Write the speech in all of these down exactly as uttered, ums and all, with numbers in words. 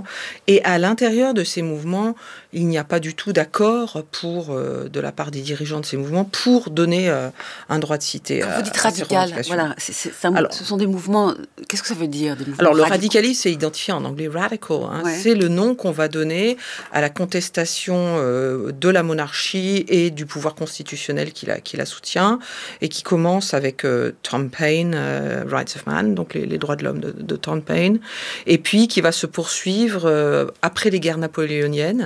mouvements. Et à l'intérieur de ces mouvements, il n'y a pas du tout d'accord pour, euh, de la part des dirigeants de ces mouvements pour donner euh, un droit de cité. Quand à, vous dites à radical, ces voilà, c'est, c'est, c'est un, alors, ce sont des mouvements. Qu'est-ce que ça veut dire des mouvements Alors, le radicaux? radicalisme, c'est identifié en anglais radical. Hein, ouais. C'est le nom qu'on va donner à la contestation euh, de la monarchie et du pouvoir constitutionnel qui la, qui la soutient, et qui commence avec euh, Tom Paine, euh, Rights of Man, donc les, les droits de l'homme de, de Tom Paine, et puis qui va se poursuivre euh, après les guerres napoléoniennes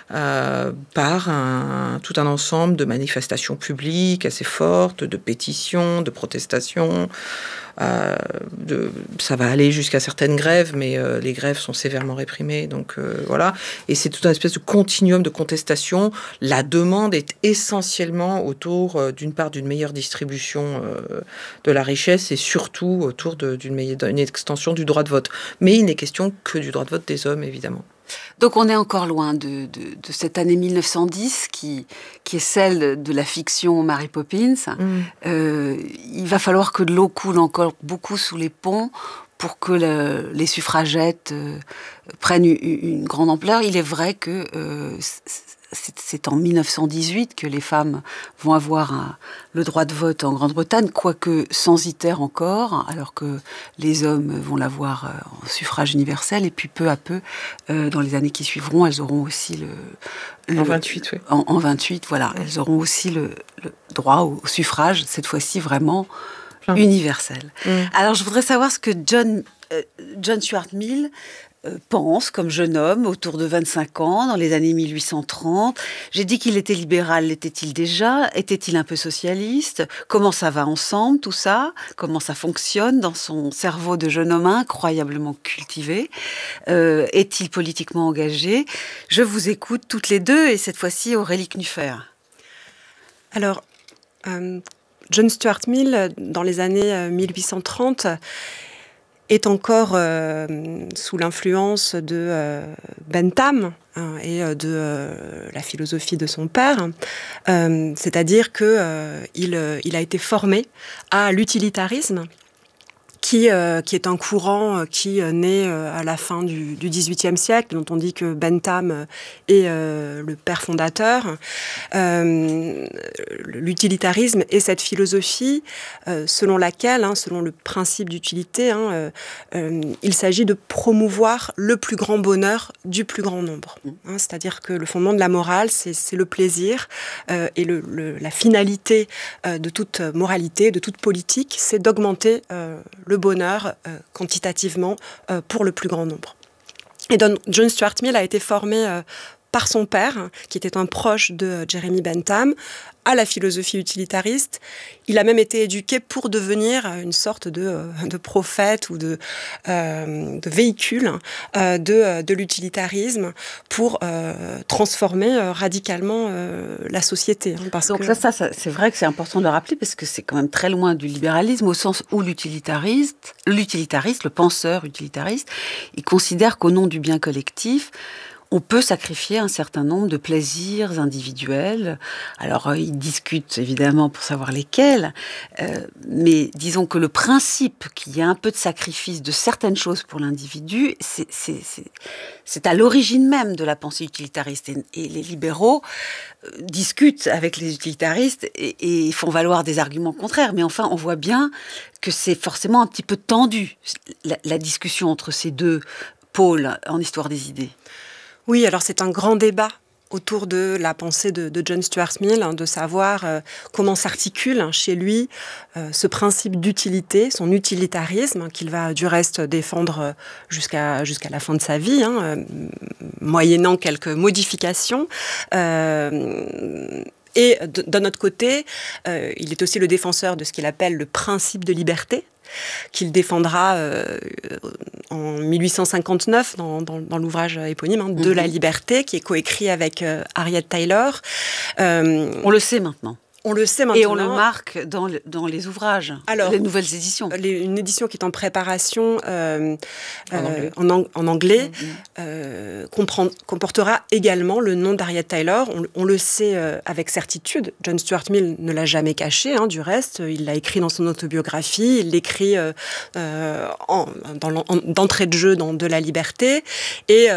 euh, par un, tout un ensemble de manifestations publiques assez fortes, de pétitions, de protestations. Euh, de, ça va aller jusqu'à certaines grèves, mais euh, les grèves sont sévèrement réprimées, donc euh, voilà. Et c'est tout un espèce de continuum de contestation. La demande est essentiellement autour, euh, d'une part, d'une meilleure distribution euh, de la richesse, et surtout autour de, d'une, meilleure, d'une extension du droit de vote. Mais il n'est question que du droit de vote des hommes, évidemment. Donc on est encore loin de, de, de cette année mille neuf cent dix qui, qui est celle de la fiction Mary Poppins. Mm. Euh, il va falloir que de l'eau coule encore beaucoup sous les ponts pour que le, les suffragettes euh, prennent une, une grande ampleur. Il est vrai que euh, c'est, c'est en mille neuf cent dix-huit que les femmes vont avoir un, le droit de vote en Grande-Bretagne, quoique censitaire encore, alors que les hommes vont l'avoir en suffrage universel. Et puis peu à peu, euh, dans les années qui suivront, elles auront aussi le... le en vingt-huit, oui. En, en vingt-huit, voilà. Elles auront aussi le, le droit au, au suffrage, cette fois-ci vraiment Plein. universel. Mmh. Alors je voudrais savoir ce que John, euh, John Stuart Mill Euh, pense, comme jeune homme, autour de vingt-cinq ans, dans les années mille huit cent trente. J'ai dit qu'il était libéral, l'était-il déjà? Était-il un peu socialiste? Comment ça va ensemble, tout ça? Comment ça fonctionne dans son cerveau de jeune homme incroyablement cultivé? euh, Est-il politiquement engagé? Je vous écoute toutes les deux, et cette fois-ci Aurélie Knuffer. Alors, euh, John Stuart Mill, dans les années mille huit cent trente, est encore euh, sous l'influence de euh, Bentham hein, et de euh, la philosophie de son père. Euh, c'est-à-dire qu'il euh, il a été formé à l'utilitarisme, qui, euh, qui est un courant qui euh, naît euh, à la fin du, du dix-huitième siècle, dont on dit que Bentham est euh, le père fondateur. Euh, l'utilitarisme est cette philosophie euh, selon laquelle, hein, selon le principe d'utilité, hein, euh, euh, il s'agit de promouvoir le plus grand bonheur du plus grand nombre. Hein, c'est-à-dire que le fondement de la morale, c'est, c'est le plaisir, euh, et le, le, la finalité euh, de toute moralité, de toute politique, c'est d'augmenter euh, le bonheur euh, quantitativement euh, pour le plus grand nombre. Et donc, John Stuart Mill a été formé euh, par son père, qui était un proche de Jeremy Bentham, à la philosophie utilitariste. Il a même été éduqué pour devenir une sorte de, de prophète ou de, euh, de véhicule euh, de, de l'utilitarisme pour euh, transformer euh, radicalement euh, la société. Hein, parce Donc que... ça, ça, ça, c'est vrai que c'est important de le rappeler parce que c'est quand même très loin du libéralisme, au sens où l'utilitariste, l'utilitariste, le penseur utilitariste, il considère qu'au nom du bien collectif, on peut sacrifier un certain nombre de plaisirs individuels. Alors, euh, ils discutent évidemment pour savoir lesquels, euh, mais disons que le principe qu'il y a un peu de sacrifice de certaines choses pour l'individu, c'est, c'est, c'est, c'est à l'origine même de la pensée utilitariste. Et, et les libéraux euh, discutent avec les utilitaristes et, et font valoir des arguments contraires. Mais enfin, on voit bien que c'est forcément un petit peu tendu, la, la discussion entre ces deux pôles en histoire des idées. Oui, alors c'est un grand débat autour de la pensée de, de John Stuart Mill, hein, de savoir euh, comment s'articule hein, chez lui euh, ce principe d'utilité, son utilitarisme, hein, qu'il va du reste défendre jusqu'à, jusqu'à la fin de sa vie, hein, euh, moyennant quelques modifications. Euh, et de, d'un autre côté, euh, il est aussi le défenseur de ce qu'il appelle le principe de liberté, qu'il défendra euh, en mille huit cent cinquante-neuf dans, dans, dans l'ouvrage éponyme hein, de mmh. la liberté, qui est coécrit avec euh, Harriet Taylor. Euh, On le sait maintenant. On le sait maintenant. Et on le marque dans, le, dans les ouvrages, Alors, les nouvelles éditions. Les, une édition qui est en préparation euh, en, euh, anglais. En, ang- en anglais mmh. euh, comprend, comportera également le nom d'Harriet Taylor. On, on le sait euh, avec certitude. John Stuart Mill ne l'a jamais caché, hein, du reste. Il l'a écrit dans son autobiographie. Il l'écrit euh, euh, en, dans en, d'entrée de jeu dans De la liberté. Et euh,